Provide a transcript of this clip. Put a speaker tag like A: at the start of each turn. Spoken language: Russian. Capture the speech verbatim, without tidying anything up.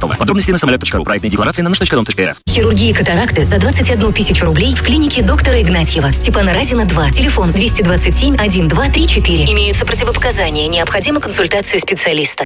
A: Пирогова. Подробности на самолет точка ру. Проектные декларации на наш точка дом точка эр эф.
B: Хирургия катаракты за двадцать одну тысячу рублей в клинике доктора Игнатьева. Степана Разина, два. Телефон двести двадцать семь один два три четыре. Имеются противопоказания. Необходима консультация специалиста.